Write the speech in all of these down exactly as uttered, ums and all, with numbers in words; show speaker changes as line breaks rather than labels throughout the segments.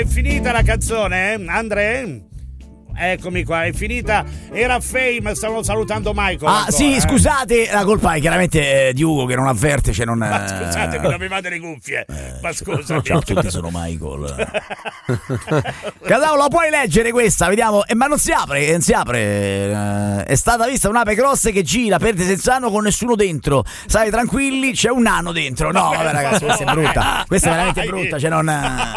È finita la canzone, eh? Andre? Eccomi qua, è finita. Era Fame, stavano salutando Michael.
Ah,
ancora,
sì,
eh?
scusate, la colpa è chiaramente eh, di Ugo che non avverte, cioè non.
Ma scusate, non avevate le cuffie.
Eh,
Ma scusa.
Ciao a tutti, sono Michael. Cadao, la puoi leggere questa? Vediamo. Eh, ma non si apre, non si apre. Eh, è stata vista un'ape cross che gira, perde senza anno con nessuno dentro. Stai tranquilli, c'è un nano dentro. No, vabbè, ragazzi, questa è brutta. Questa è veramente brutta. Cioè, non.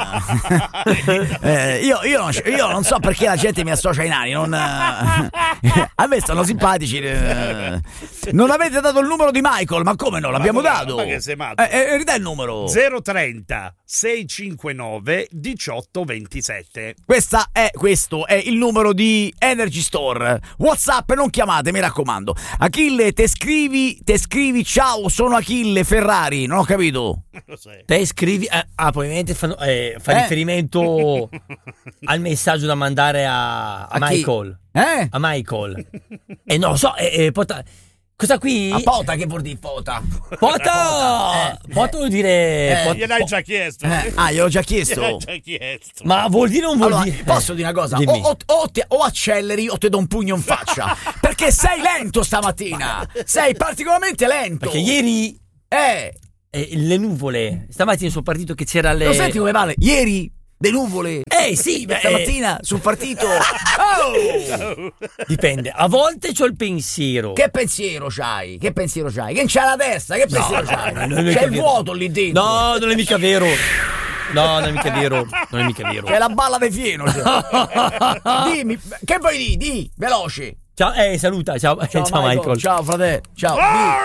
eh, io, io, non, io non so perché la gente mi associa ai nani, non, a me stanno simpatici. Non avete dato il numero di Michael, ma come no? L'abbiamo
ma
dato.
Ma che sei matto?
Eh, eh, ridai il numero.
zero trenta seicentocinquantanove diciotto ventisette.
Questa è, questo è il numero di Energy Store. WhatsApp, non chiamate, mi raccomando. Achille, te scrivi, te scrivi ciao, sono Achille Ferrari, non ho capito.
Te scrivi, ah, ah probabilmente fanno, eh, fa
Eh?
riferimento al messaggio da mandare a, a,
A chi?
Michael.
Eh?
A Michael. E non lo so, eh, eh, pota, cosa qui?
A pota, che vuol dire pota?
Pota!
Eh,
Pota vuol dire...
eh,
pot-
Gliel'hai già chiesto.
Eh, ah, gliel'ho già chiesto.
Gliel'hai già chiesto.
Ma vuol dire o non vuol
Allora,
dire?
posso dire una cosa? O,
Dimmi.
o, o, te- o acceleri o ti do un pugno in faccia. Perché sei lento stamattina. Sei particolarmente lento.
Perché ieri
Eh,
eh, le nuvole, stamattina sono partito che c'era le...
lo senti come vale? Ieri le nuvole.
Eh sì, beh,
Stamattina sul partito. Oh!
dipende. A volte c'ho il pensiero.
Che pensiero c'hai? Che pensiero c'hai? Che non c'hai la testa? Che pensiero
no,
c'hai?
no, non è
C'è
mica
il
vero.
vuoto lì dentro.
No, non è mica vero. No, non è mica vero. Non è mica vero.
C'è la balla di fieno. Cioè. Dimmi, che vuoi dire? Di, veloce.
Ciao, eh, saluta, ciao, ciao,
Ciao,
Michael.
Ciao fratello. Ciao.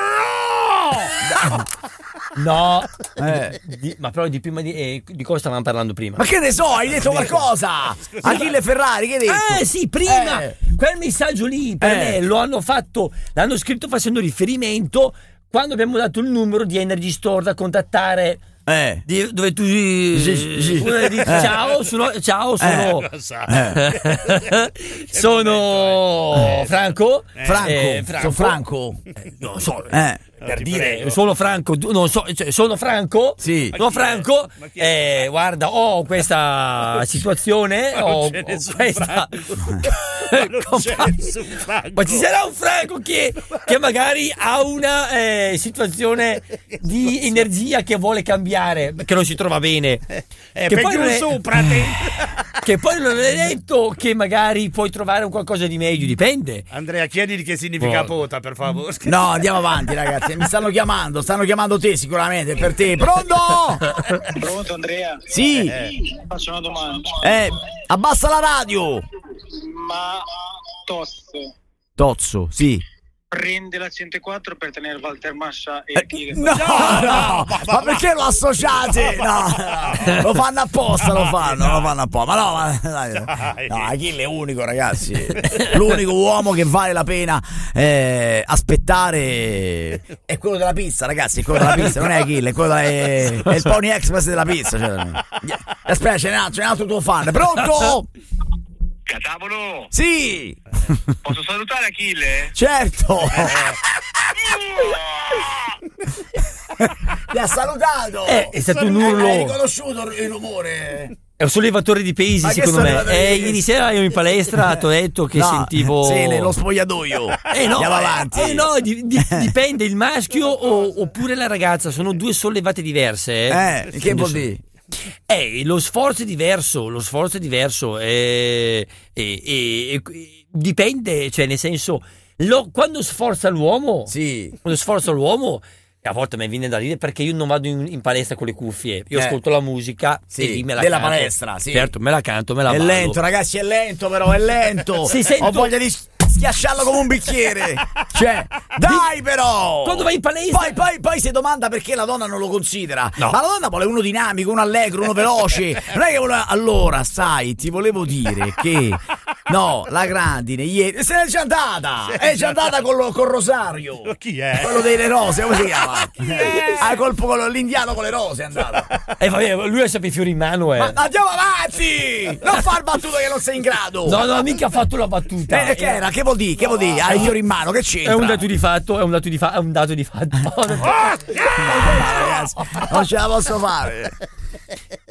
No,
Eh.
di- ma però di prima di, eh, di cosa stavamo parlando prima?
Ma che ne so, hai detto qualcosa? Achille Ferrari, che hai detto?
Eh sì, prima
Eh.
quel messaggio lì per
Eh.
me lo hanno fatto, l'hanno scritto facendo riferimento quando abbiamo dato il numero di Energy Store da contattare.
Eh.
Di- dove tu
Sì, sì.
uno dice,
Eh.
ciao, sono, ciao, sono
Lo sa.
sono Franco.
Franco,
Eh,
sono Franco.
Eh, non so,
Eh.
per
ti
dire,
prego.
sono Franco, tu- non so, cioè, sono Franco.
Sì.
Sono
Ma chi è?
Franco.
Ma chi è?
Eh, guarda, ho questa situazione.
Ma non
ho,
c'è
ho
nessun
questa.
Ma non c'è nessun Franco.
Ma ci sarà un Franco che, che magari ha una eh, situazione di energia che vuole cambiare, che non si trova bene.
Eh,
che,
per
poi
giù
non è,
sopra te.
che poi non è detto che magari puoi trovare un qualcosa di meglio, dipende.
Andrea, chiedili che significa
Boh.
pota, per favore.
No, andiamo avanti, ragazzi. Mi stanno chiamando, stanno chiamando te sicuramente, per te. Pronto?
Pronto Andrea?
Sì.
Faccio una domanda.
Eh, abbassa la radio.
Ma Toss
Tozzo, sì.
prende la centoquattro per tenere Walter Mascia e
Eh,
Achille?
No, no, ma perché lo associate? No, no, lo fanno apposta, lo fanno, lo fanno apposta. Ma no, ma, dai, no, Achille è unico, ragazzi. L'unico uomo che vale la pena eh, aspettare è quello della pizza, ragazzi. È quello della pizza, non è Achille, è quello è, è il Pony Express della pizza. Cioè. Aspetta, ce n'è un altro, ce n'è un altro tuo fan. Pronto?
Catavolo!
Sì,
Posso salutare Achille?
certo. Ti ha salutato.
Eh, è stato un
Hai
urlo.
riconosciuto il rumore?
È un sollevatore di pesi,
Ma che
secondo me.
sollevatore di
Eh,
pesi?
ieri sera ero in palestra, ti ho detto che
No,
sentivo.
sì, nello spogliatoio.
Eh no,
Andiamo
eh,
avanti.
eh, no, di- di- dipende il maschio o- oppure la ragazza, sono due sollevate diverse. Eh,
Eh, che vuol dire?
Eh, lo sforzo è diverso, lo sforzo è diverso. eh, e, e- e- dipende, cioè, nel senso, lo- quando sforza l'uomo,
Sì.
quando sforza l'uomo, a volte mi viene da ridere perché io non vado in, in palestra con le cuffie, io
Eh.
ascolto la musica
Sì,
e lì me la
della
canto.
palestra, sì.
Certo, me la canto, me la
È
ballo.
lento, ragazzi, è lento, però è lento.
Sì, sento-
Ho voglia di schiacciarlo come un bicchiere. Cioè, dai, però.
Quando vai in palestra-
Poi, poi, poi si domanda perché la donna non lo considera.
No.
Ma la donna vuole uno dinamico, uno allegro, uno veloce. Non è che vuole. Allora, sai, ti volevo dire che. No, la grandine ieri. Se n'è già andata! È già andata con, con Rosario.
Chi è?
Quello delle rose, come si chiama? Ah, colpo con l'indiano con le rose è andato.
Eh, vabbè, lui ha sempre i fiori in mano, eh.
Ma andiamo avanti! Non far battute che non sei in grado!
No, no, mica ha fatto la battuta.
Eh, che era? Che vuol dire? Che vuol dire? Hai i fiori in mano, che c'entra?
È un dato di fatto, è un dato di, fa- è un dato di fatto.
Ah, ragazzi, non ce la posso fare.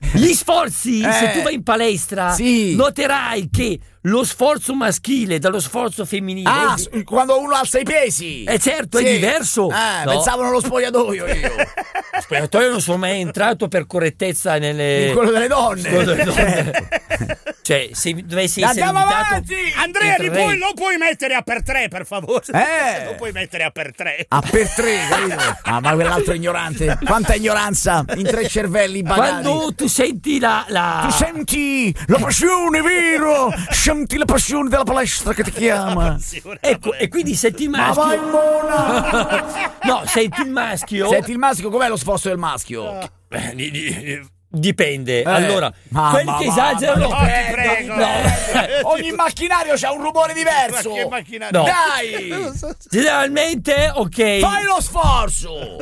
Gli sforzi,
Eh.
se tu vai in palestra,
Sì.
noterai che lo sforzo maschile dallo sforzo femminile
Ah,
è,
s- quando uno alza i pesi.
Eh, certo, è
Sì.
diverso.
Eh,
No.
pensavo nello spogliatoio io.
spogliatoio non sono mai entrato per correttezza nelle
In quello delle donne.
quello delle donne. Cioè, se dovessi essere
Andiamo
invitato
avanti!
Andrea, li
entrerei.
puoi, lo puoi mettere a per tre, per favore?
Eh.
Lo puoi mettere a per tre.
Ah, per tre, capito? Ah, ma quell'altro ignorante. Quanta ignoranza in tre cervelli bagati.
Quando tu senti la, la...
Tu senti la passione, vero? Senti la passione della palestra che ti chiama.
Ecco, e quindi senti il
Ma vai,
maschio.
mona!
No, senti il maschio.
Senti il maschio, com'è lo sforzo del maschio?
Eh, di- di- Dipende.
Eh.
Allora,
Mamma,
quelli che
mamma,
esagerano.
no,
ti
eh,
prego.
no, eh, Ogni macchinario c'ha un rumore diverso.
Ma che macchinario?
No.
Dai!
Generalmente, ok.
Fai lo sforzo!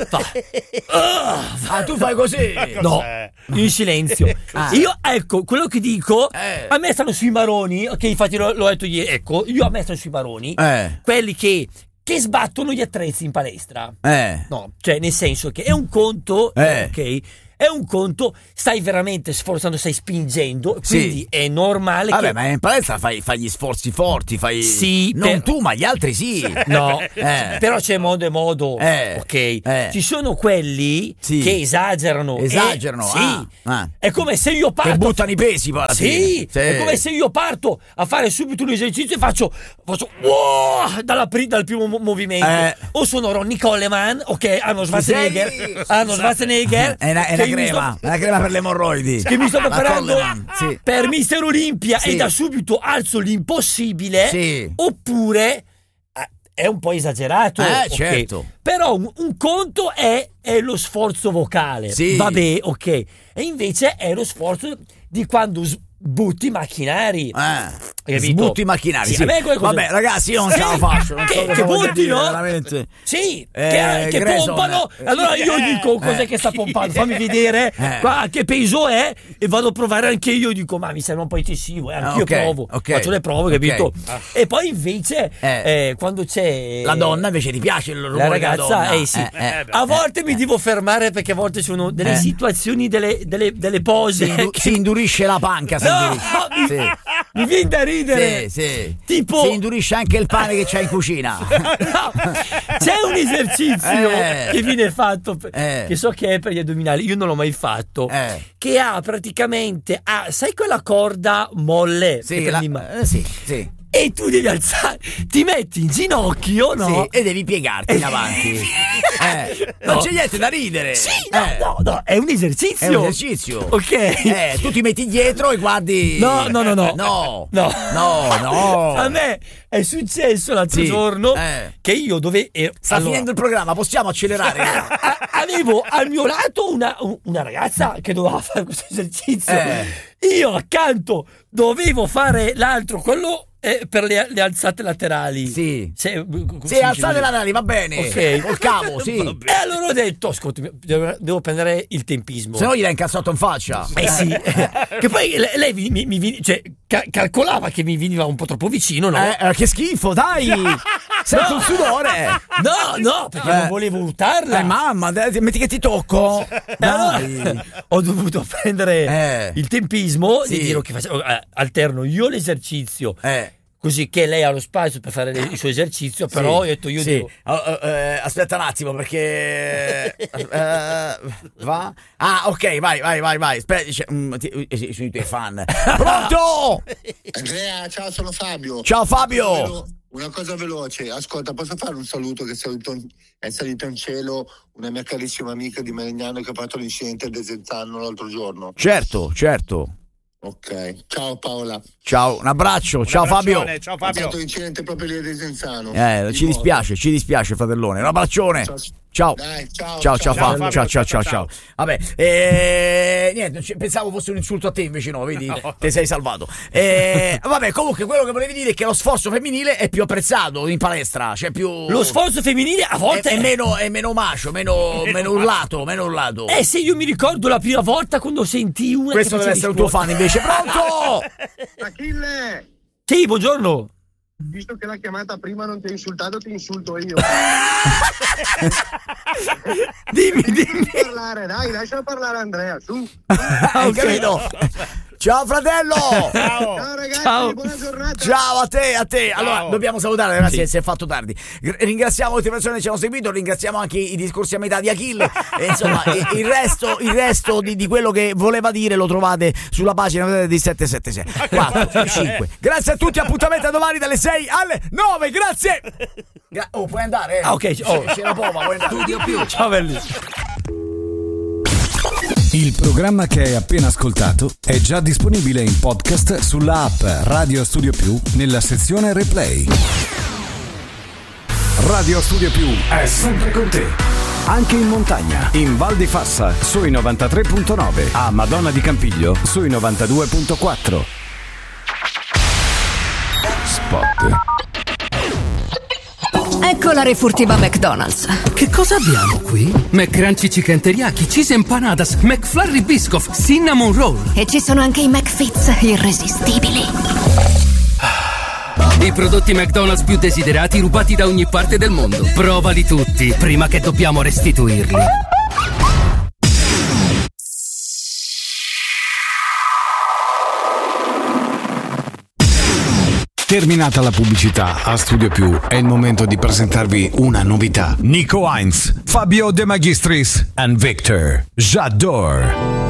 Ah, tu fai così?
No,
Cos'è?
in silenzio.
Ah.
Io, ecco, quello che dico,
Eh.
a me stanno sui maroni, ok, infatti l'ho, l'ho detto ieri, ecco, io a me stanno sui maroni,
Eh.
quelli che, che sbattono gli attrezzi in palestra.
Eh.
No, cioè nel senso che è un conto,
Eh.
ok, è un conto, stai veramente sforzando, stai spingendo,
Sì.
quindi è normale
Vabbè,
che...
ma in palestra fai, fai gli sforzi forti, fai...
Sì,
non
per-
tu, ma gli altri sì.
No,
Eh.
però c'è modo e modo,
Eh,
ok?
eh.
Ci sono quelli
Sì.
che esagerano. e-
Esagerano,
sì.
ah, ah.
È come se io
Che
parto.
buttano i pesi poi alla
Sì,
fine.
è come se io parto a fare subito un esercizio e faccio, faccio wow, dalla pri- dal primo mo- movimento.
Eh.
O sono Ronnie Coleman, ok, Arnold Schwarzenegger,
sei?
Arnold Schwarzenegger.
È una, è
che
una
io mi
crema,
sto-
è una crema per le emorroidi.
che mi sto
La
preparando
Coleman, sì.
per Mister Olimpia
Sì.
e da subito alzo l'impossibile,
Sì.
oppure eh, è un po' esagerato,
Eh,
ok.
certo.
Però un, un conto è, è lo sforzo vocale,
Sì.
vabbè, ok, e invece è lo sforzo di quando s- butti i macchinari.
Eh.
Hai capito?
Sbutti i macchinari.
Sì,
Sì.
a me quelle cose-
Vabbè, ragazzi, io non ce la
Sì.
faccio. Non so
Che-
cosa
che
voglia
butti,
dire,
no?
veramente.
Sì,
Eh,
che, che
Grayson,
pompano.
eh.
Allora io
Eh,
dico cos'è
eh.
che sta pompando, fammi vedere
Eh.
qua, che peso è e vado a provare anche io. Dico, ma mi sembra un po' eccessivo, eh, anch'io
Ok,
provo,
ok,
faccio le prove, capito?
ok.
E poi invece
Eh.
eh, quando c'è
La donna invece ti piace il rumore
la
della
ragazza,
donna?
eh sì.
Eh, eh.
A volte mi devo fermare perché a volte ci sono delle
Eh.
situazioni, delle, delle, delle pose.
Si, indu-
che-
si indurisce la panca, si
No,
indurisce.
mi,
Sì.
mi viene da ridere.
Sì, sì.
Tipo-
Si indurisce anche il pane che c'hai in cucina.
No, c'è un esercizio
Eh.
che viene fatto per-
Eh.
che so che è per gli addominali, io non l'ho mai fatto,
Eh.
che ha praticamente ha, sai quella corda molle
Sì,
che
la-
prendi in mano?
eh, sì, sì.
E tu devi alzare, ti metti in ginocchio, no?
Sì, e devi piegarti in avanti. Eh, non
No.
c'è niente da ridere.
Sì, no,
Eh,
no, no, è un esercizio.
È un esercizio.
Ok.
Eh, tu ti metti dietro e guardi.
No, no, no, no.
No.
No.
No, no.
A me è successo l'altro
Sì,
giorno
eh.
che io dove ero-
Sta
allora,
finendo il programma, possiamo accelerare?
a- avevo al mio lato una, una ragazza che doveva fare questo esercizio.
Eh.
Io accanto dovevo fare l'altro, quello eh, per le, le alzate laterali.
Sì.
Se, come si
Sì,
dice
alzate
così?
la laterali, va bene.
Ok.
Col cavo, sì.
E allora ho detto, ascoltami, devo, devo prendere il tempismo.
Se no gli dai un cazzotto in faccia.
Eh sì, che poi le- lei mi, mi- mi veni- cioè, ca- calcolava che mi veniva un po' troppo vicino, no?
Eh, eh, che schifo, dai! Sento il sudore!
No, no, perché
Eh.
non volevo urtarla.
Eh, mamma, dai, metti che ti tocco! Dai!
Allora, ho dovuto prendere
Eh.
il tempismo
Sì.
di dire che facevo, eh, alterno io l'esercizio,
Eh.
così che lei ha lo spazio per fare le- il suo esercizio, però
Sì,
ho detto io
sì.
devo...
Oh, oh, eh, aspetta un attimo perché eh, va? Ah, ok, vai, vai, vai, vai. Aspetta, dice, mm, ti- eh, sono i tuoi fan. Pronto?
Andrea, ciao, sono Fabio.
Ciao Fabio.
Velo- Una cosa veloce, ascolta, posso fare un saluto che è salito in- è salita in cielo una mia carissima amica di Melegnano che ha fatto l'incidente a Desenzano l'altro giorno.
Certo, certo.
Ok, ciao Paola.
Ciao, un abbraccio. Ciao Fabio.
Abbraccione, Ciao
Ha
Fabio.
fatto l'incidente proprio lì a Desenzano.
Eh,
Di
ci
moto.
dispiace, ci dispiace, fratellone. Un abbraccione.
Ciao.
Ciao.
Dai, ciao,
Ciao, ciao,
ciao,
Fabio.
Fabio,
Ciao, ciao,
ciao,
ciao,
ciao.
ciao. Vabbè, eh, niente, non ci- pensavo fosse un insulto a te, invece no, vedi?
No.
Te sei salvato. Eh, vabbè, comunque, quello che volevi dire è che lo sforzo femminile è più apprezzato in palestra, c'è più.
Lo sforzo femminile a
è,
volte
è meno, è meno macio, meno, meno urlato, meno urlato.
Eh sì, io mi ricordo la prima volta quando senti una
Questo
che
deve
faceva
essere un tuo
scuola.
fan invece. Pronto?
Achille!
Sì, buongiorno.
Visto che la chiamata prima non ti ha insultato, ti insulto io.
dimmi, dimmi.
Parlare, dai, lascia parlare Andrea, su.
Hai capito? Ciao fratello!
Ciao.
Ciao ragazzi,
Ciao.
buona giornata.
Ciao a te, a te. Allora,
Ciao.
dobbiamo salutare, ragazzi,
Sì.
si è fatto tardi. Gr- Ringraziamo tutte le persone che ci hanno seguito, ringraziamo anche i discorsi a metà di Achille. E insomma, il resto, il resto di, di quello che voleva dire lo trovate sulla pagina di sette sette sei quattro cinque. Grazie a tutti, appuntamento a domani dalle sei alle nove. Grazie! Gra- oh, puoi andare? Eh?
Ah, ok. Oh.
C'è la poma, puoi andare.
Studio più. Ciao belli.
Il programma che hai appena ascoltato è già disponibile in podcast sulla app Radio Studio Più nella sezione Replay. Radio Studio Più è sempre con te. Anche in montagna, in Val di Fassa sui novantatré virgola nove, a Madonna di Campiglio sui novantadue virgola quattro. Spot.
Ecco la refurtiva McDonald's.
Che cosa abbiamo qui? McCrunchy Chicken Teriyaki, Cheese Empanadas, McFlurry Biscoff, Cinnamon Roll.
E ci sono anche i McFits irresistibili.
I prodotti McDonald's più desiderati rubati da ogni parte del mondo. Provali tutti, prima che dobbiamo restituirli.
Terminata la pubblicità, a Studio Più è il momento di presentarvi una novità. Nico Heinz, Fabio De Magistris and Victor J'adore.